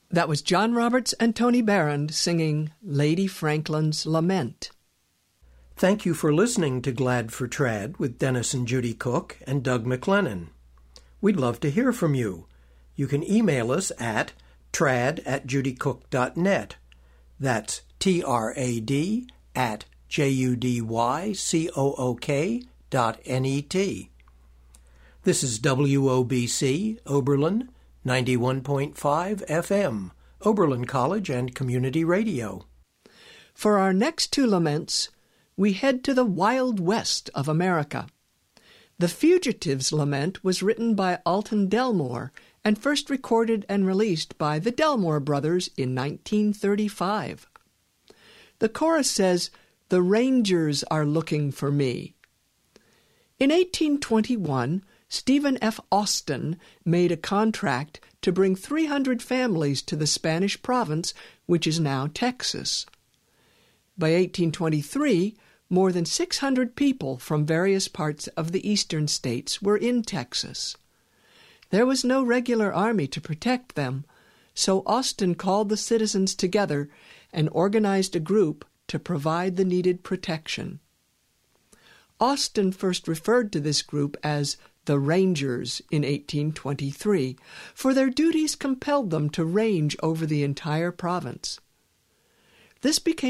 That was John Roberts and Tony Barrand singing Lady Franklin's Lament. Thank you for listening to Glad for Trad with Dennis and Judy Cook and Doug McLennan. We'd love to hear from you. You can email us at trad@judycook.net. That's trad@judycook.net. This is WOBC, Oberlin, 91.5 FM, Oberlin College and Community Radio. For our next two laments, we head to the Wild West of America. The Fugitive's Lament was written by Alton Delmore and first recorded and released by the Delmore Brothers in 1935. The chorus says, "The Rangers are looking for me." In 1821, Stephen F. Austin made a contract to bring 300 families to the Spanish province, which is now Texas. By 1823, more than 600 people from various parts of the eastern states were in Texas. There was no regular army to protect them, so Austin called the citizens together and organized a group to provide the needed protection. Austin first referred to this group as the Rangers in 1823, for their duties compelled them to range over the entire province. This became